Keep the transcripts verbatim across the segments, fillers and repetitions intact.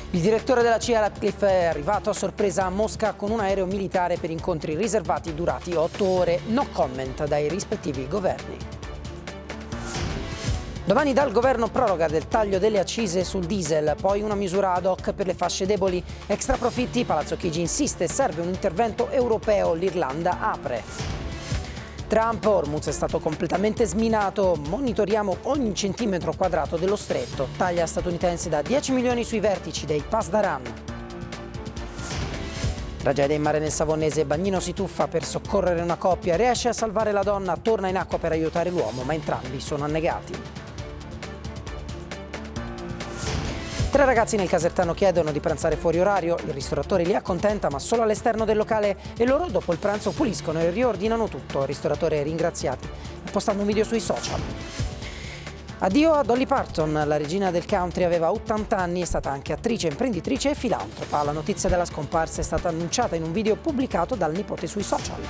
Il direttore della C I A Ratcliffe è arrivato a sorpresa a Mosca con un aereo militare per incontri riservati durati otto ore. No comment dai rispettivi governi. Domani dal governo proroga del taglio delle accise sul diesel, poi una misura ad hoc per le fasce deboli. Extra profitti, Palazzo Chigi insiste, serve un intervento europeo, l'Irlanda apre. Trump, Hormuz è stato completamente sminato, monitoriamo ogni centimetro quadrato dello stretto. Taglia statunitense da dieci milioni sui vertici dei Pasdaran. Tragedia in mare nel Savonese, bagnino si tuffa per soccorrere una coppia, riesce a salvare la donna, torna in acqua per aiutare l'uomo, ma entrambi sono annegati. Tre ragazzi nel Casertano chiedono di pranzare fuori orario, il ristoratore li accontenta ma solo all'esterno del locale e loro dopo il pranzo puliscono e riordinano tutto. Il ristoratore ringraziati postando un video sui social. Addio a Dolly Parton, la regina del country aveva ottanta anni, è stata anche attrice, imprenditrice e filantropa. La notizia della scomparsa è stata annunciata in un video pubblicato dal nipote sui social.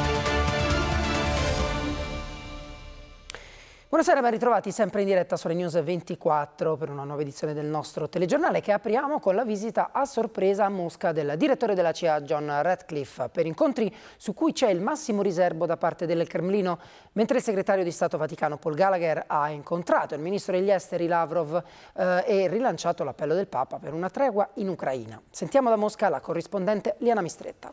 Buonasera, ben ritrovati sempre in diretta sulle News ventiquattro per una nuova edizione del nostro telegiornale che apriamo con la visita a sorpresa a Mosca del direttore della C I A John Ratcliffe per incontri su cui c'è il massimo riservo da parte del Cremlino, mentre il segretario di Stato Vaticano Paul Gallagher ha incontrato il ministro degli esteri Lavrov eh, e rilanciato l'appello del Papa per una tregua in Ucraina. Sentiamo da Mosca la corrispondente Liana Mistretta.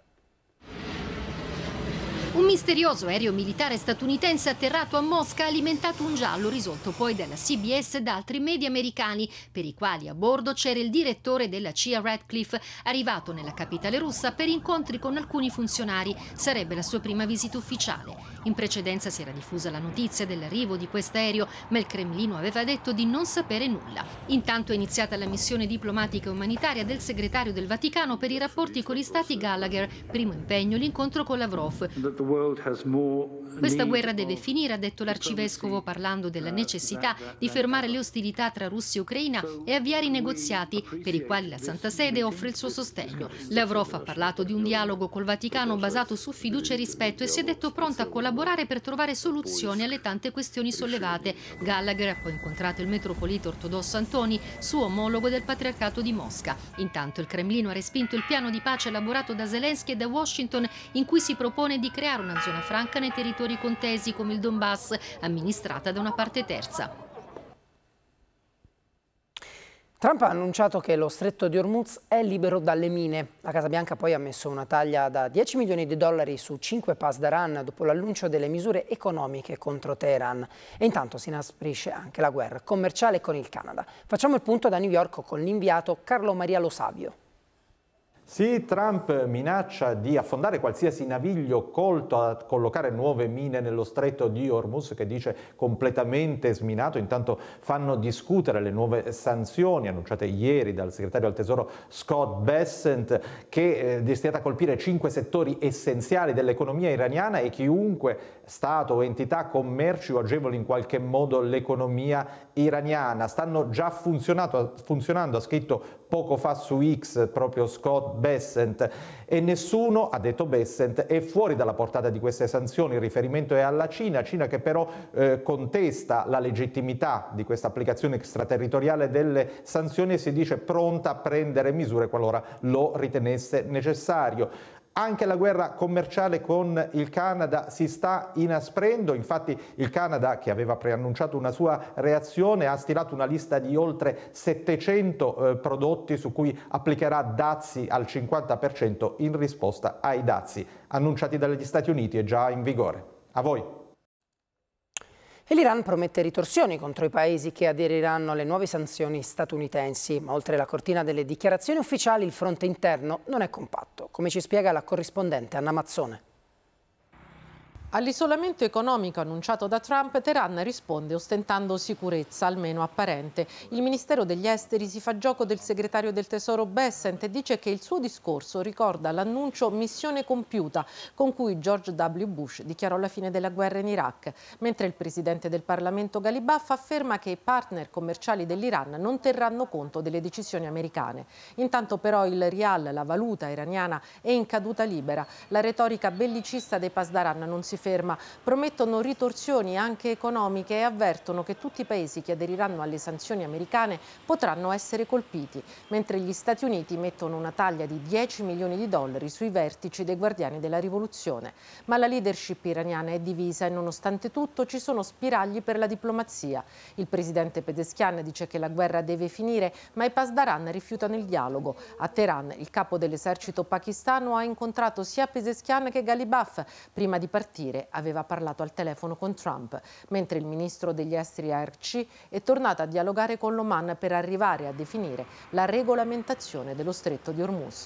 Un misterioso aereo militare statunitense atterrato a Mosca ha alimentato un giallo risolto poi dalla C B S e da altri media americani, per i quali a bordo c'era il direttore della C I A Ratcliffe, arrivato nella capitale russa per incontri con alcuni funzionari. Sarebbe la sua prima visita ufficiale. In precedenza si era diffusa la notizia dell'arrivo di quest'aereo, ma il Cremlino aveva detto di non sapere nulla. Intanto è iniziata la missione diplomatica e umanitaria del segretario del Vaticano per i rapporti con gli stati Gallagher. Primo impegno l'incontro con Lavrov. Questa guerra deve finire, ha detto l'arcivescovo, parlando della necessità di fermare le ostilità tra Russia e Ucraina e avviare i negoziati, per i quali la Santa Sede offre il suo sostegno. Lavrov ha parlato di un dialogo col Vaticano basato su fiducia e rispetto e si è detto pronto a collaborare per trovare soluzioni alle tante questioni sollevate. Gallagher ha poi incontrato il metropolita ortodosso Antoni, suo omologo del Patriarcato di Mosca. Intanto il Cremlino ha respinto il piano di pace elaborato da Zelensky e da Washington, in cui si propone di creare una zona franca nei territori contesi come il Donbass, amministrata da una parte terza. Trump ha annunciato che lo stretto di Hormuz è libero dalle mine. La Casa Bianca poi ha messo una taglia da dieci milioni di dollari su cinque Pasdaran dopo l'annuncio delle misure economiche contro Teheran. E intanto si inasprisce anche la guerra commerciale con il Canada. Facciamo il punto da New York con l'inviato Carlo Maria Lo Savio. Sì, Trump minaccia di affondare qualsiasi naviglio colto a collocare nuove mine nello stretto di Hormuz, che dice completamente sminato. Intanto fanno discutere le nuove sanzioni annunciate ieri dal segretario al Tesoro Scott Bessent, che è destinata a colpire cinque settori essenziali dell'economia iraniana e chiunque Stato o entità commerci o agevoli in qualche modo l'economia iraniana. Stanno già funzionando, ha scritto poco fa su X proprio Scott Bessent, e nessuno, ha detto Bessent, è fuori dalla portata di queste sanzioni. Il riferimento è alla Cina, Cina che però eh, contesta la legittimità di questa applicazione extraterritoriale delle sanzioni e si dice pronta a prendere misure qualora lo ritenesse necessario. Anche la guerra commerciale con il Canada si sta inasprendo, infatti il Canada, che aveva preannunciato una sua reazione, ha stilato una lista di oltre settecento eh, prodotti su cui applicherà dazi al cinquanta per cento in risposta ai dazi annunciati dagli Stati Uniti e già in vigore. A voi. E l'Iran promette ritorsioni contro i paesi che aderiranno alle nuove sanzioni statunitensi, ma oltre la cortina delle dichiarazioni ufficiali il fronte interno non è compatto, come ci spiega la corrispondente Anna Mazzone. All'isolamento economico annunciato da Trump, Teheran risponde ostentando sicurezza, almeno apparente. Il Ministero degli Esteri si fa gioco del segretario del Tesoro Bessent e dice che il suo discorso ricorda l'annuncio missione compiuta con cui George W. Bush dichiarò la fine della guerra in Iraq, mentre il presidente del Parlamento Ghalibaf afferma che i partner commerciali dell'Iran non terranno conto delle decisioni americane. Intanto però il rial, la valuta iraniana, è in caduta libera. La retorica bellicista dei Pasdaran non si ferma, promettono ritorsioni anche economiche e avvertono che tutti i paesi che aderiranno alle sanzioni americane potranno essere colpiti, mentre gli Stati Uniti mettono una taglia di dieci milioni di dollari sui vertici dei Guardiani della Rivoluzione. Ma la leadership iraniana è divisa e nonostante tutto ci sono spiragli per la diplomazia. Il presidente Pezeshkian dice che la guerra deve finire, ma i Pasdaran rifiutano il dialogo. A Teheran il capo dell'esercito pakistano ha incontrato sia Pezeshkian che Ghalibaf. Prima di partire aveva parlato al telefono con Trump, mentre il ministro degli esteri Arqi è tornato a dialogare con l'Oman per arrivare a definire la regolamentazione dello stretto di Hormuz.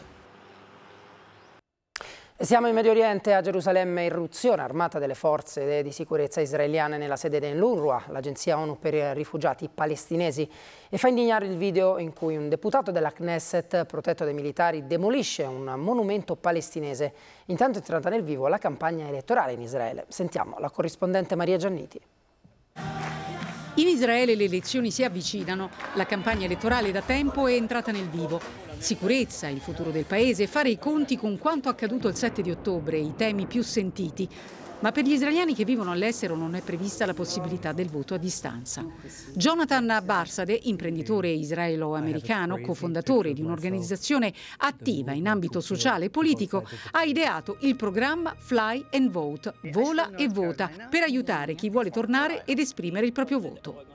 Siamo in Medio Oriente, a Gerusalemme, irruzione armata delle forze di sicurezza israeliane nella sede dell'UNRWA, l'agenzia ONU per i rifugiati palestinesi, e fa indignare il video in cui un deputato della Knesset, protetto dai militari, demolisce un monumento palestinese. Intanto è entrata nel vivo la campagna elettorale in Israele. Sentiamo la corrispondente Maria Gianniti. In Israele le elezioni si avvicinano, la campagna elettorale da tempo è entrata nel vivo. Sicurezza, il futuro del paese, fare i conti con quanto accaduto il sette di ottobre, i temi più sentiti. Ma per gli israeliani che vivono all'estero non è prevista la possibilità del voto a distanza. Jonathan Barsade, imprenditore israelo-americano, cofondatore di un'organizzazione attiva in ambito sociale e politico, ha ideato il programma Fly and Vote, vola e vota, per aiutare chi vuole tornare ed esprimere il proprio voto.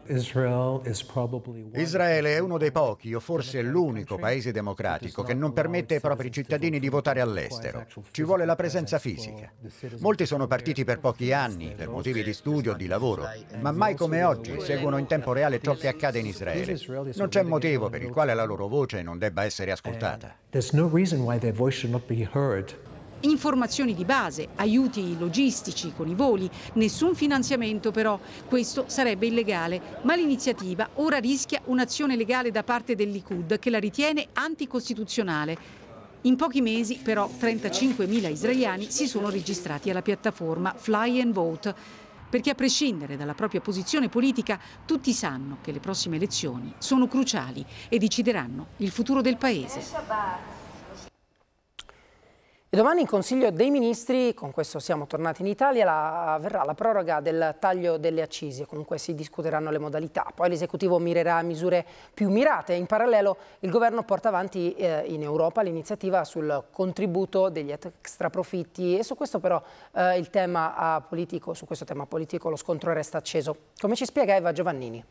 Israele è uno dei pochi, o forse l'unico paese democratico che non permette ai propri cittadini di votare all'estero. Ci vuole la presenza fisica. Molti sono partiti per pochi anni, per motivi di studio o di lavoro, ma mai come oggi seguono in tempo reale ciò che accade in Israele. Non c'è motivo per il quale la loro voce non debba essere ascoltata. Informazioni di base, aiuti logistici con i voli, nessun finanziamento però. Questo sarebbe illegale, ma l'iniziativa ora rischia un'azione legale da parte del Likud che la ritiene anticostituzionale. In pochi mesi però trentacinquemila israeliani si sono registrati alla piattaforma Fly and Vote, perché a prescindere dalla propria posizione politica tutti sanno che le prossime elezioni sono cruciali e decideranno il futuro del paese. E domani in Consiglio dei Ministri, con questo siamo tornati in Italia, la, avverrà la proroga del taglio delle accise, comunque si discuteranno le modalità. Poi l'esecutivo mirerà a misure più mirate. In parallelo il governo porta avanti eh, in Europa l'iniziativa sul contributo degli extraprofitti e su questo però eh, il tema politico, su questo tema politico lo scontro resta acceso. Come ci spiega Eva Giovannini.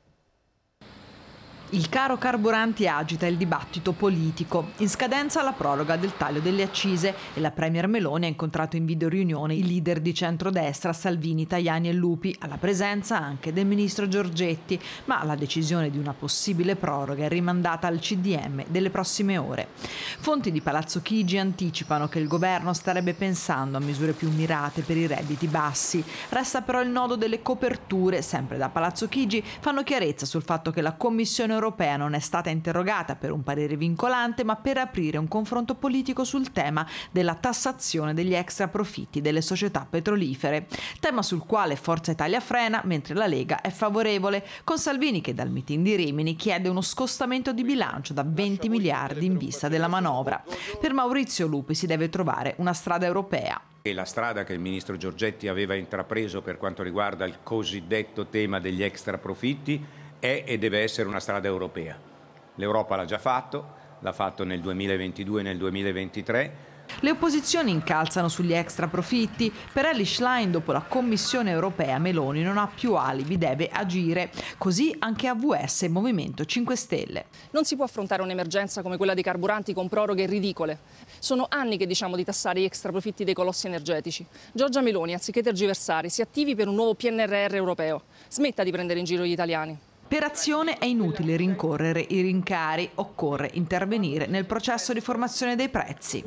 Il caro carburanti agita il dibattito politico. In scadenza la proroga del taglio delle accise e la premier Meloni ha incontrato in videoriunione i leader di centrodestra Salvini, Tajani e Lupi, alla presenza anche del ministro Giorgetti, ma la decisione di una possibile proroga è rimandata al C D M delle prossime ore. Fonti di Palazzo Chigi anticipano che il governo starebbe pensando a misure più mirate per i redditi bassi. Resta però il nodo delle coperture. Sempre da Palazzo Chigi fanno chiarezza sul fatto che la Commissione europea non è stata interrogata per un parere vincolante, ma per aprire un confronto politico sul tema della tassazione degli extra profitti delle società petrolifere, tema sul quale Forza Italia frena, mentre la Lega è favorevole, con Salvini che dal meeting di Rimini chiede uno scostamento di bilancio da venti miliardi in vista della manovra. Per Maurizio Lupi si deve trovare una strada europea. E la strada che il ministro Giorgetti aveva intrapreso per quanto riguarda il cosiddetto tema degli extra profitti è e deve essere una strada europea. L'Europa l'ha già fatto, l'ha fatto nel duemilaventidue e nel duemilaventitré. Le opposizioni incalzano sugli extra profitti. Per Elly Schlein, dopo la Commissione europea, Meloni non ha più alibi, deve agire. Così anche A V S e Movimento cinque Stelle. Non si può affrontare un'emergenza come quella dei carburanti con proroghe ridicole. Sono anni che diciamo di tassare gli extra profitti dei colossi energetici. Giorgia Meloni, anziché tergiversare, si attivi per un nuovo P N R R europeo. Smetta di prendere in giro gli italiani. Per Azione è inutile rincorrere i rincari, occorre intervenire nel processo di formazione dei prezzi.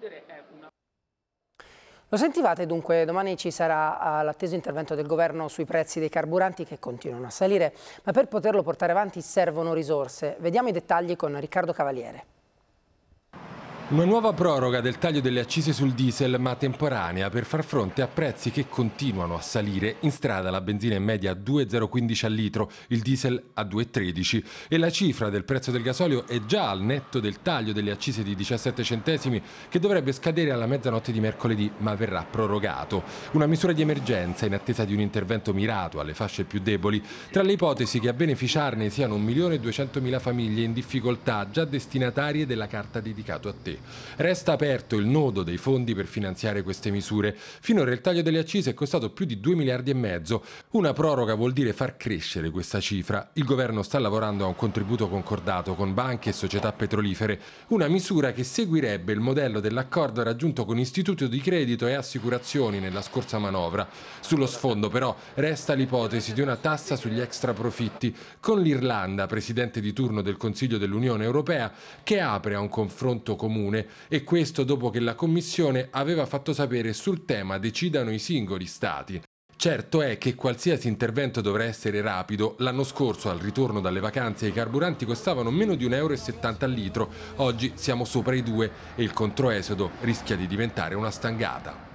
Lo sentivate dunque, domani ci sarà l'atteso intervento del governo sui prezzi dei carburanti che continuano a salire, ma per poterlo portare avanti servono risorse. Vediamo i dettagli con Riccardo Cavaliere. Una nuova proroga del taglio delle accise sul diesel, ma temporanea, per far fronte a prezzi che continuano a salire. In strada la benzina in media a due virgola zero quindici al litro, il diesel a due virgola tredici e la cifra del prezzo del gasolio è già al netto del taglio delle accise di diciassette centesimi che dovrebbe scadere alla mezzanotte di mercoledì, ma verrà prorogato. Una misura di emergenza in attesa di un intervento mirato alle fasce più deboli. Tra le ipotesi che a beneficiarne siano un milione e duecentomila famiglie in difficoltà già destinatarie della carta dedicato a te. Resta aperto il nodo dei fondi per finanziare queste misure. Finora il taglio delle accise è costato più di due miliardi e mezzo. Una proroga vuol dire far crescere questa cifra. Il governo sta lavorando a un contributo concordato con banche e società petrolifere, una misura che seguirebbe il modello dell'accordo raggiunto con istituti di credito e assicurazioni nella scorsa manovra. Sullo sfondo però resta l'ipotesi di una tassa sugli extraprofitti, con l'Irlanda, presidente di turno del Consiglio dell'Unione Europea, che apre a un confronto comune. E questo dopo che la Commissione aveva fatto sapere sul tema decidano i singoli Stati. Certo è che qualsiasi intervento dovrà essere rapido. L'anno scorso, al ritorno dalle vacanze, i carburanti costavano meno di un euro e settanta al litro. Oggi siamo sopra i due e il controesodo rischia di diventare una stangata.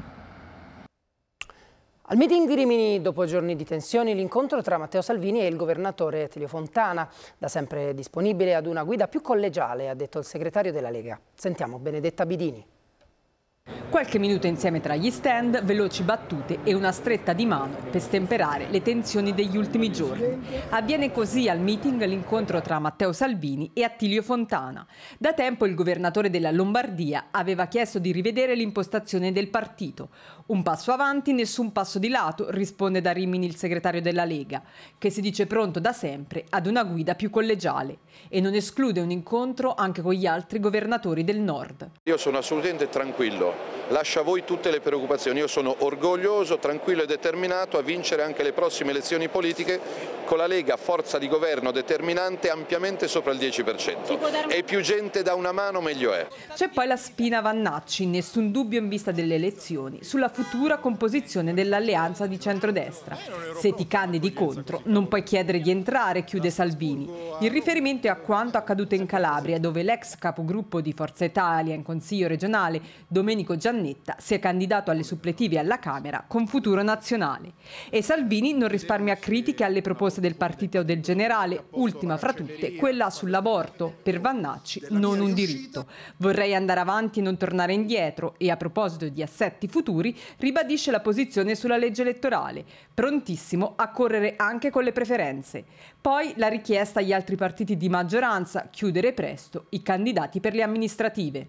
Al meeting di Rimini, dopo giorni di tensioni, l'incontro tra Matteo Salvini e il governatore Attilio Fontana, da sempre disponibile ad una guida più collegiale, ha detto il segretario della Lega. Sentiamo Benedetta Bidini. Qualche minuto insieme tra gli stand, veloci battute e una stretta di mano per stemperare le tensioni degli ultimi giorni. Avviene così al meeting l'incontro tra Matteo Salvini e Attilio Fontana. Da tempo il governatore della Lombardia aveva chiesto di rivedere l'impostazione del partito. Un passo avanti, nessun passo di lato, risponde da Rimini il segretario della Lega, che si dice pronto da sempre ad una guida più collegiale e non esclude un incontro anche con gli altri governatori del Nord. Io sono assolutamente tranquillo, lascio a voi tutte le preoccupazioni, io sono orgoglioso, tranquillo e determinato a vincere anche le prossime elezioni politiche con la Lega, forza di governo determinante, ampiamente sopra il dieci per cento. E più gente da una mano meglio è. C'è poi la spina Vannacci, nessun dubbio in vista delle elezioni, sulla futura composizione dell'alleanza di centrodestra. Se ti candidi contro, non puoi chiedere di entrare, chiude Salvini. Il riferimento è a quanto accaduto in Calabria, dove l'ex capogruppo di Forza Italia in Consiglio regionale, Domenico Giannetta, si è candidato alle suppletive alla Camera con Futuro Nazionale. E Salvini non risparmia critiche alle proposte del partito del generale, ultima fra tutte quella sull'aborto, per Vannacci non un diritto. Vorrei andare avanti e non tornare indietro e a proposito di assetti futuri ribadisce la posizione sulla legge elettorale, prontissimo a correre anche con le preferenze. Poi la richiesta agli altri partiti di maggioranza chiudere presto i candidati per le amministrative.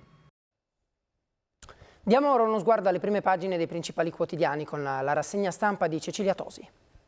Diamo ora uno sguardo alle prime pagine dei principali quotidiani con la, la rassegna stampa di Cecilia Tosi.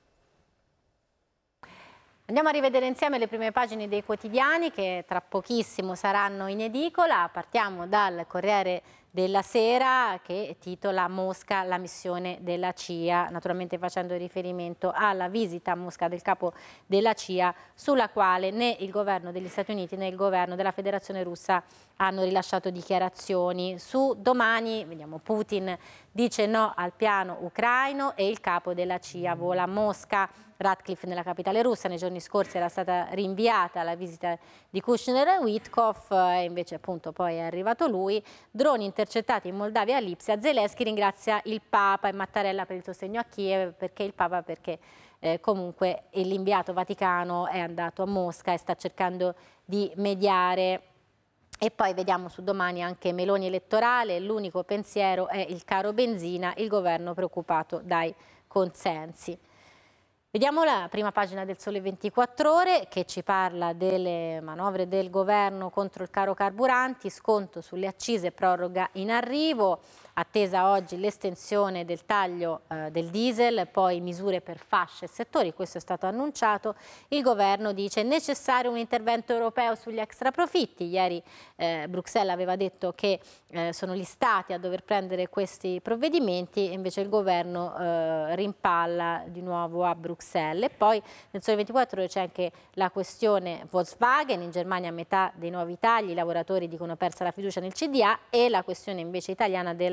Andiamo a rivedere insieme le prime pagine dei quotidiani che tra pochissimo saranno in edicola. Partiamo dal Corriere della Sera che titola Mosca, la missione della C I A, naturalmente facendo riferimento alla visita a Mosca del capo della C I A, sulla quale né il governo degli Stati Uniti né il governo della Federazione Russa hanno rilasciato dichiarazioni. Su Domani, vediamo, Putin dice no al piano ucraino e il capo della C I A vola a Mosca. Ratcliffe nella capitale russa, nei giorni scorsi era stata rinviata la visita di Kushner e Witkoff e invece appunto poi è arrivato lui. Droni intercettati in Moldavia e a Lipsia. Zelensky ringrazia il Papa e Mattarella per il sostegno a Kiev, perché il Papa? Perché eh, comunque l'inviato vaticano è andato a Mosca e sta cercando di mediare. E poi vediamo su Domani anche Meloni elettorale, l'unico pensiero è il caro benzina, il governo preoccupato dai consensi. Vediamo la prima pagina del Sole ventiquattro Ore che ci parla delle manovre del governo contro il caro carburanti, sconto sulle accise, proroga in arrivo, attesa oggi l'estensione del taglio eh, del diesel, poi misure per fasce e settori, questo è stato annunciato. Il governo dice è necessario un intervento europeo sugli extraprofitti, ieri eh, Bruxelles aveva detto che eh, sono gli stati a dover prendere questi provvedimenti, invece il governo eh, rimpalla di nuovo a Bruxelles. E poi nel Sole ventiquattro Ore c'è anche la questione Volkswagen, in Germania a metà dei nuovi tagli, i lavoratori dicono persa la fiducia nel C D A, e la questione invece italiana del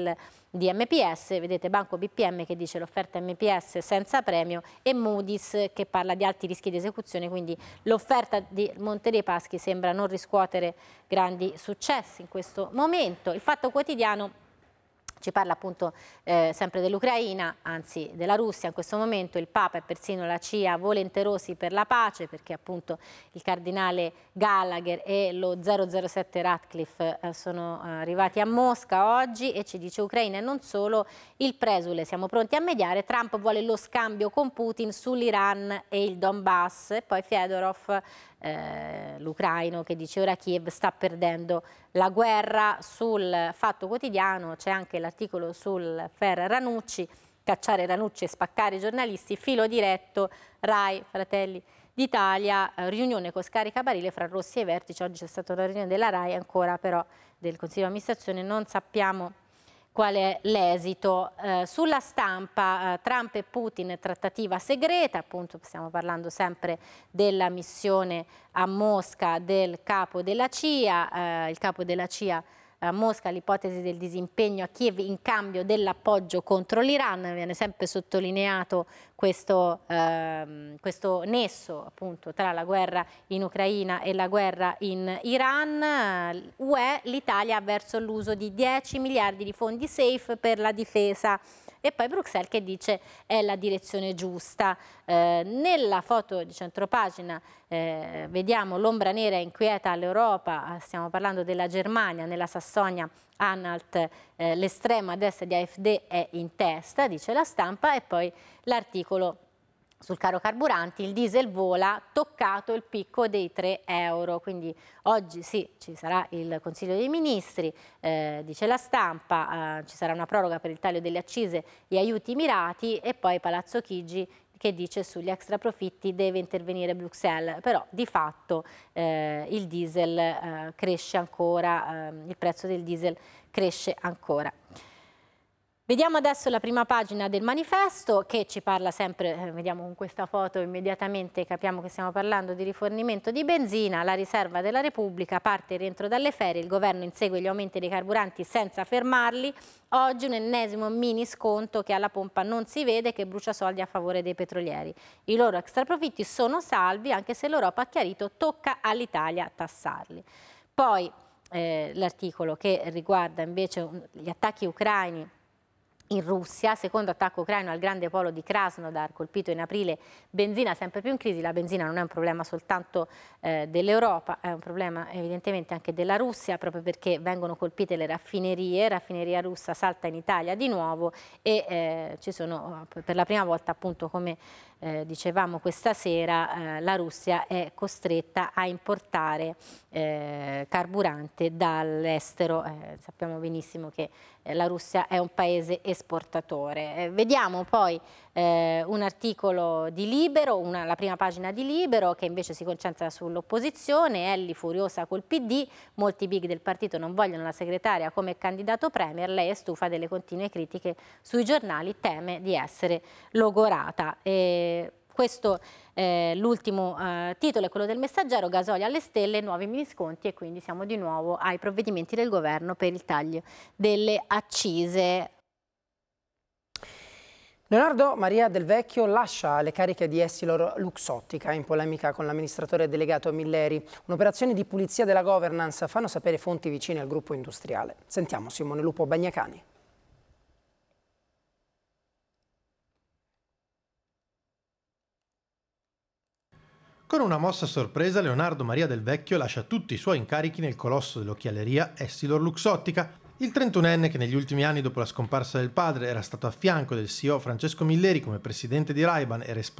del di M P S, vedete Banco B P M che dice l'offerta M P S senza premio e Moody's che parla di alti rischi di esecuzione, quindi l'offerta di Monte dei Paschi sembra non riscuotere grandi successi in questo momento. Il Fatto Quotidiano ci parla appunto eh, sempre dell'Ucraina, anzi della Russia in questo momento, il Papa e persino la C I A volenterosi per la pace perché appunto il cardinale Gallagher e lo zero zero sette Ratcliffe eh, sono eh, arrivati a Mosca oggi e ci dice Ucraina e non solo, il presule siamo pronti a mediare, Trump vuole lo scambio con Putin sull'Iran e il Donbass e poi Fedorov Eh, l'ucraino che dice ora Kiev sta perdendo la guerra. Sul Fatto Quotidiano c'è anche l'articolo sul Fer Ranucci, cacciare Ranucci e spaccare i giornalisti, filo diretto, Rai, Fratelli d'Italia, eh, riunione con scaricabarile fra Rossi e vertici, oggi c'è stata una riunione della Rai ancora però del Consiglio di amministrazione, non sappiamo qual è l'esito. Eh, sulla Stampa eh, Trump e Putin trattativa segreta, appunto stiamo parlando sempre della missione a Mosca del capo della C I A, eh, il capo della C I A a Mosca l'ipotesi del disimpegno a Kiev in cambio dell'appoggio contro l'Iran, viene sempre sottolineato questo, ehm, questo nesso appunto tra la guerra in Ucraina e la guerra in Iran. U E, l'Italia verso l'uso di dieci miliardi di fondi safe per la difesa. E poi Bruxelles che dice è la direzione giusta. Eh, nella foto di centropagina eh, vediamo l'ombra nera inquieta all'Europa, stiamo parlando della Germania, nella Sassonia Anhalt eh, l'estrema destra di A F D è in testa, dice la Stampa, e poi l'articolo sul caro carburanti, il diesel vola, toccato il picco dei tre euro, quindi oggi sì, ci sarà il Consiglio dei Ministri, eh, dice la Stampa, eh, ci sarà una proroga per il taglio delle accise e aiuti mirati e poi Palazzo Chigi che dice sugli extra profitti deve intervenire Bruxelles, però di fatto eh, il diesel eh, cresce ancora, eh, il prezzo del diesel cresce ancora. Vediamo adesso la prima pagina del manifesto che ci parla sempre, eh, vediamo con questa foto immediatamente capiamo che stiamo parlando di rifornimento di benzina, la riserva della Repubblica, parte il rientro dalle ferie, il governo insegue gli aumenti dei carburanti senza fermarli, oggi un ennesimo mini sconto che alla pompa non si vede che brucia soldi a favore dei petrolieri. I loro extraprofitti sono salvi anche se l'Europa ha chiarito tocca all'Italia tassarli. Poi eh, l'articolo che riguarda invece gli attacchi ucraini in Russia, secondo attacco ucraino al grande polo di Krasnodar, colpito in aprile, benzina sempre più in crisi. La benzina non è un problema soltanto eh, dell'Europa, è un problema evidentemente anche della Russia, proprio perché vengono colpite le raffinerie, raffineria russa salta in Italia di nuovo e eh, ci sono per la prima volta appunto come eh, dicevamo questa sera eh, la Russia è costretta a importare eh, carburante dall'estero, eh, sappiamo benissimo che eh, la Russia è un paese esportatore. Eh, vediamo poi eh, un articolo di Libero, una, la prima pagina di Libero che invece si concentra sull'opposizione, Elli furiosa col P D, molti big del partito non vogliono la segretaria come candidato premier, lei è stufa delle continue critiche sui giornali, teme di essere logorata. E questo eh, l'ultimo eh, titolo è quello del Messaggero, gasolio alle stelle, nuovi minisconti e quindi siamo di nuovo ai provvedimenti del governo per il taglio delle accise. Leonardo Maria Del Vecchio lascia le cariche di Essilor Luxottica in polemica con l'amministratore delegato Milleri. Un'operazione di pulizia della governance, fanno sapere fonti vicine al gruppo industriale. Sentiamo Simone Lupo Bagnacani. Con una mossa sorpresa, Leonardo Maria Del Vecchio lascia tutti i suoi incarichi nel colosso dell'occhialeria Essilor Luxottica. Il trentunenne, che negli ultimi anni dopo la scomparsa del padre era stato a fianco del C E O Francesco Milleri come presidente di Ray-Ban e responsabile